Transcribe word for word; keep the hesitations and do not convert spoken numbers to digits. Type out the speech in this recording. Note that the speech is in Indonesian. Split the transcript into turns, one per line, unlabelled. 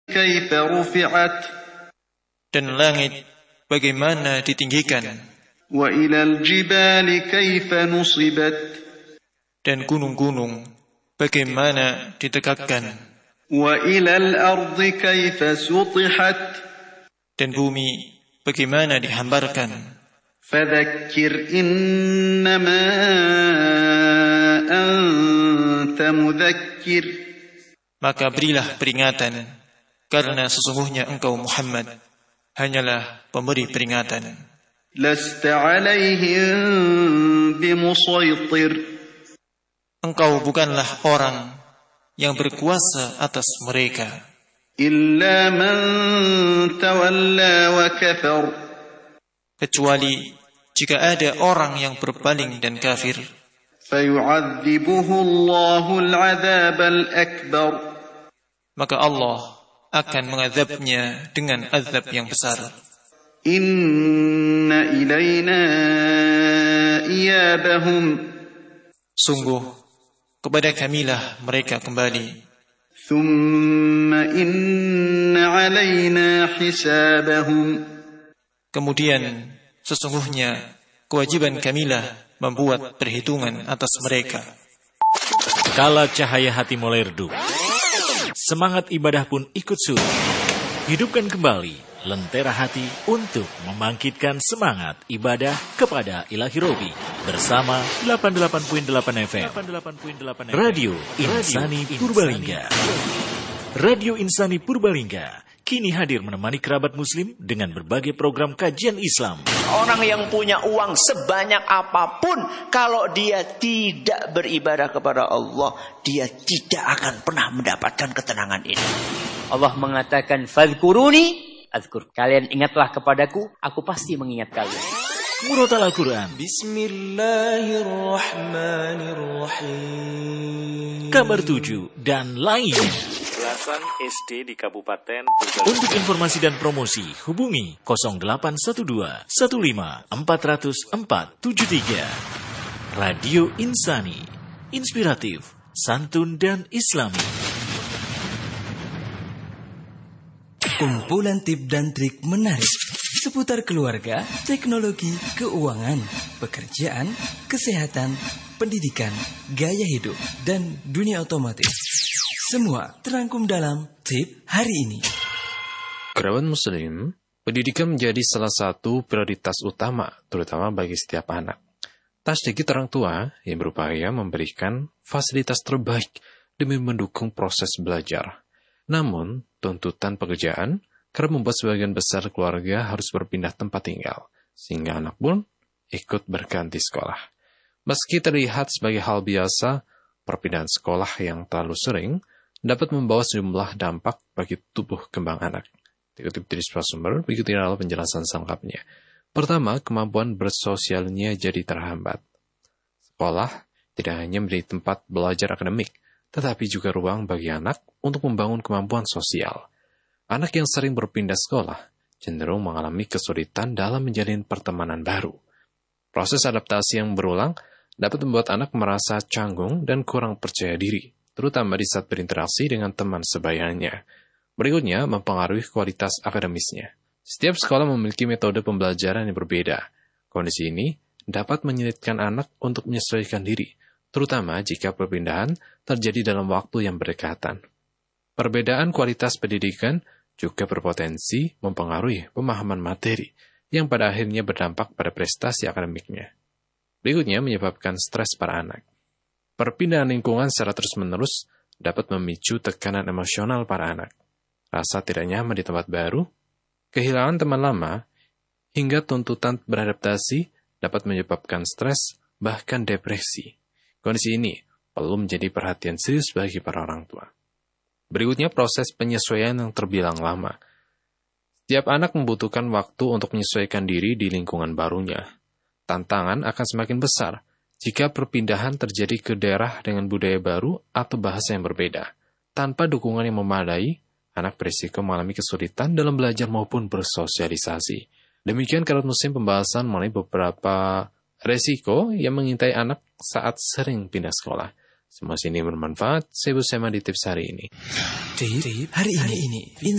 كيف رفعت
Dan langit bagaimana ditinggikan,
وإلى الجبال كيف نصبت
dan gunung-gunung bagaimana ditegakkan,
وإلى الأرض كيف سطحت
dan bumi bagaimana dihambarkan.
فذكر إنما أنت مذكر
Maka berilah peringatan, karena sesungguhnya engkau Muhammad hanyalah pemberi peringatan.
لست عليهم بمسيطر
Engkau bukanlah orang yang berkuasa atas mereka,
إلا من تولى وكفر
kecuali jika ada orang yang berpaling dan kafir,
فيعذبه الله العذاب الأكبر
maka Allah akan mengazabnya dengan azab yang besar.
إن إلينا إيابهم
Sungguh kepada kamilah mereka kembali.
ثم إن علينا حسابهم
Kemudian sesungguhnya kewajiban kamilah membuat perhitungan atas mereka.
Kala cahaya hati mulai redup, semangat ibadah pun ikut surut. Hidupkan kembali lentera hati untuk membangkitkan semangat ibadah kepada Ilahi Robi bersama delapan puluh delapan koma delapan F M Radio Insani Purbalingga. Radio Insani Purbalingga kini hadir menemani kerabat muslim dengan berbagai program kajian Islam.
Orang yang punya uang sebanyak apapun, kalau dia tidak beribadah kepada Allah, dia tidak akan pernah mendapatkan ketenangan ini. Allah mengatakan, "Fadhkuruni azkur." Kalian ingatlah kepadaku, aku pasti mengingat kalian.
Murotal Al-Quran,
Bismillahirrahmanirrahim.
Kabar tujuh, dan lain.
Belasan S D di Kabupaten
Untuk informasi dan promosi, hubungi nol delapan satu dua satu lima empat nol nol empat tujuh tiga. Radio Insani, inspiratif, santun dan islami.
Kumpulan tip dan trik menarik seputar keluarga, teknologi, keuangan, pekerjaan, kesehatan, pendidikan, gaya hidup, dan dunia otomotif. Semua terangkum dalam tip hari ini.
Kerabat muslim, pendidikan menjadi salah satu prioritas utama, terutama bagi setiap anak. Tak sedikit orang tua yang berupaya memberikan fasilitas terbaik demi mendukung proses belajar. Namun, tuntutan pekerjaan kerap membuat sebagian besar keluarga harus berpindah tempat tinggal, sehingga anak pun ikut berganti sekolah. Meski terlihat sebagai hal biasa, perpindahan sekolah yang terlalu sering dapat membawa sejumlah dampak bagi tubuh kembang anak. Dikutip dari sebuah sumber, berikut ini adalah penjelasan selengkapnya. Pertama, kemampuan bersosialnya jadi terhambat. Sekolah tidak hanya menjadi tempat belajar akademik, tetapi juga ruang bagi anak untuk membangun kemampuan sosial. Anak yang sering berpindah sekolah cenderung mengalami kesulitan dalam menjalin pertemanan baru. Proses adaptasi yang berulang dapat membuat anak merasa canggung dan kurang percaya diri, terutama di saat berinteraksi dengan teman sebayanya. Berikutnya, mempengaruhi kualitas akademisnya. Setiap sekolah memiliki metode pembelajaran yang berbeda. Kondisi ini dapat menyulitkan anak untuk menyesuaikan diri, terutama jika perpindahan terjadi dalam waktu yang berdekatan. Perbedaan kualitas pendidikan juga berpotensi mempengaruhi pemahaman materi yang pada akhirnya berdampak pada prestasi akademiknya. Berikutnya menyebabkan stres para anak. Perpindahan lingkungan secara terus-menerus dapat memicu tekanan emosional para anak. Rasa tidak nyaman di tempat baru, kehilangan teman lama, hingga tuntutan beradaptasi dapat menyebabkan stres, bahkan depresi. Kondisi ini perlu menjadi perhatian serius bagi para orang tua. Berikutnya proses penyesuaian yang terbilang lama. Setiap anak membutuhkan waktu untuk menyesuaikan diri di lingkungan barunya. Tantangan akan semakin besar jika perpindahan terjadi ke daerah dengan budaya baru atau bahasa yang berbeda. Tanpa dukungan yang memadai, anak berisiko mengalami kesulitan dalam belajar maupun bersosialisasi. Demikian kerabat muslim pembahasan mengenai beberapa resiko yang mengintai anak saat sering pindah sekolah. Semua ini bermanfaat. Saya Bu Sema di tips hari ini.
Tip hari ini.